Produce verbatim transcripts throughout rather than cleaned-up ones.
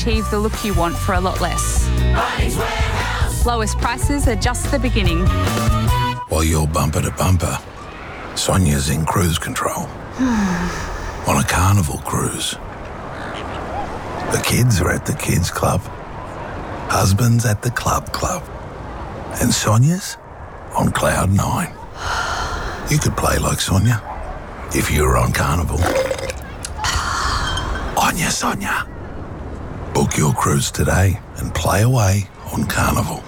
achieve the look you want for a lot less. Bunnings Warehouse. Lowest prices are just the beginning. While you're bumper to bumper, Sonia's in cruise control. On a Carnival cruise. The kids are at the kids club. Husband's at the club club. And Sonia's on cloud nine. You could play like Sonia if you were on Carnival. Onya Sonia. Book your cruise today and play away on Carnival.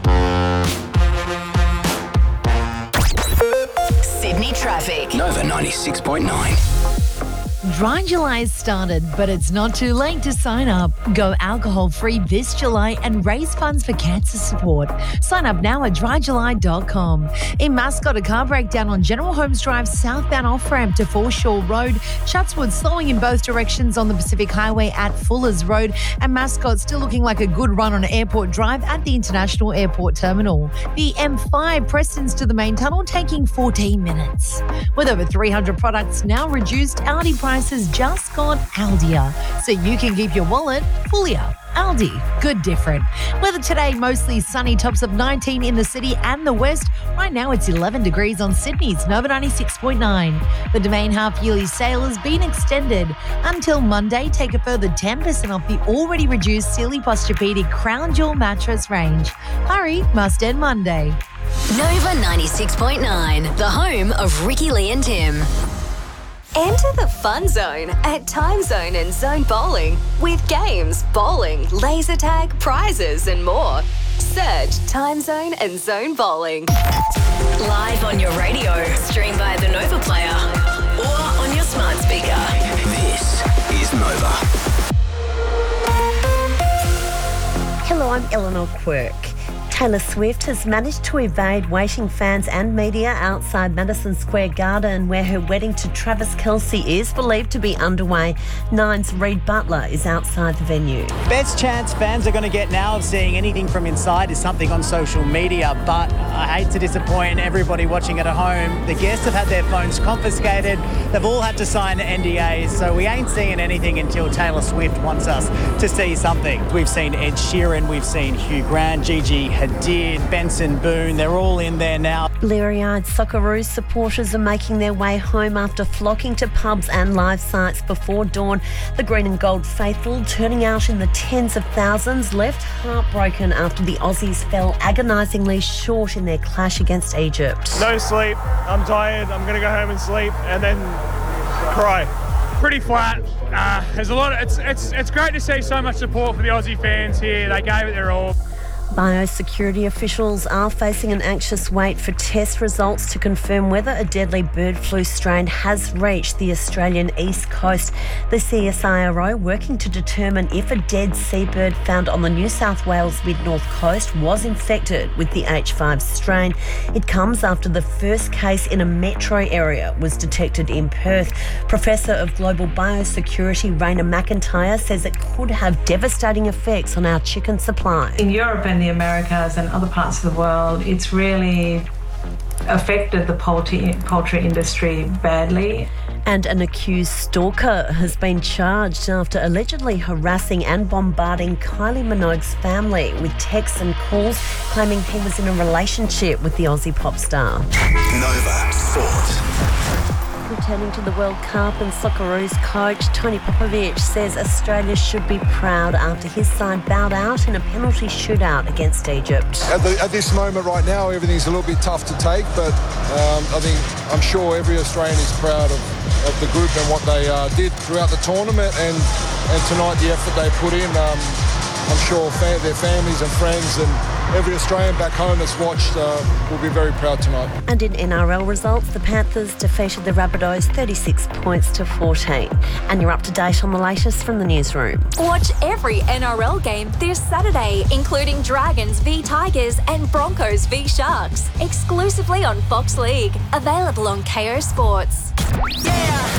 Sydney traffic. Nova ninety-six point nine. Dry July has started, but it's not too late to sign up. Go alcohol-free this July and raise funds for cancer support. Sign up now at dry july dot com. In Mascot, a car breakdown on General Holmes Drive southbound off-ramp to Foreshore Road. Chatswood slowing in both directions on the Pacific Highway at Fuller's Road. And Mascot still looking like a good run on Airport Drive at the International Airport Terminal. The M five Prestons to the main tunnel taking fourteen minutes. With over three hundred products now reduced, Aldi prices just got Aldier, so you can keep your wallet fullier. Aldi, good different. Weather today, mostly sunny, tops of nineteen in the city and the west. Right now it's eleven degrees on Sydney's Nova ninety-six point nine. The Domain half-yearly sale has been extended until Monday. Take a further ten percent off the already reduced Sealy Posturepedic Crown Jewel mattress range. Hurry, must end Monday. Nova ninety-six point nine, the home of Ricky Lee and Tim. Enter the fun zone at Time Zone and Zone Bowling with games, bowling, laser tag, prizes and more. Search Time Zone and Zone Bowling. Live on your radio, stream by the Nova Player or on your smart speaker. This is Nova. Hello, I'm Eleanor Quirk. Taylor Swift has managed to evade waiting fans and media outside Madison Square Garden, where her wedding to Travis Kelce is believed to be underway. Nine's Reed Butler is outside the venue. Best chance fans are going to get now of seeing anything from inside is something on social media, but I hate to disappoint everybody watching at home. The guests have had their phones confiscated. They've all had to sign N D As, so we ain't seeing anything until Taylor Swift wants us to see something. We've seen Ed Sheeran, we've seen Hugh Grant, Gigi Hadid, Benson Boone, they're all in there now. Bleary-eyed Socceroos supporters are making their way home after flocking to pubs and live sites before dawn. The green and gold faithful turning out in the tens of thousands, left heartbroken after the Aussies fell agonisingly short in their clash against Egypt. No sleep, I'm tired, I'm going to go home and sleep and then cry. Pretty flat. Uh, there's a lot of, it's, it's, it's great to see so much support for the Aussie fans here. They gave it their all. Biosecurity officials are facing an anxious wait for test results to confirm whether a deadly bird flu strain has reached the Australian east coast. The C S I R O working to determine if a dead seabird found on the New South Wales mid-north coast was infected with the H five strain. It comes after the first case in a metro area was detected in Perth. Professor of Global Biosecurity Raina McIntyre says it could have devastating effects on our chicken supply. In Europe and the Americas and other parts of the world, it's really affected the poultry, poultry industry badly. And an accused stalker has been charged after allegedly harassing and bombarding Kylie Minogue's family with texts and calls, claiming he was in a relationship with the Aussie pop star. Nova Sports. Returning to the World Cup, and Socceroos coach Tony Popovic says Australia should be proud after his side bowed out in a penalty shootout against Egypt. At, the, at this moment right now, everything's a little bit tough to take, but um, I think I'm sure every Australian is proud of, of the group and what they uh, did throughout the tournament, and, and tonight the effort they put in. Um, I'm sure fa- their families and friends and every Australian back home that's watched uh, will be very proud tonight. And in N R L results, the Panthers defeated the Rabbitohs thirty-six points to fourteen. And you're up to date on the latest from the newsroom. Watch every N R L game this Saturday, including Dragons v Tigers and Broncos v Sharks, exclusively on Fox League. Available on K O Sports. Yeah.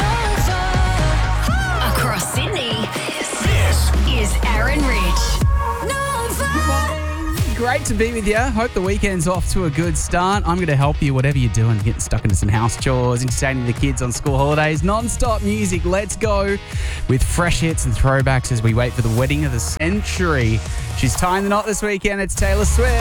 Across Sydney, this is Aaron Rich. Great Great to be with you. Hope the weekend's off to a good start. I'm going to help you, whatever you're doing, getting stuck into some house chores, entertaining the kids on school holidays, non-stop music. Let's go with fresh hits and throwbacks as we wait for the wedding of the century. She's tying the knot this weekend. It's Taylor Swift.